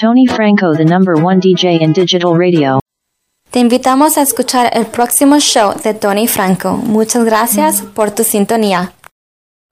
Tony Franco, the #1 DJ in digital radio. Te invitamos a escuchar el próximo show de Tony Franco. Muchas gracias por tu sintonía.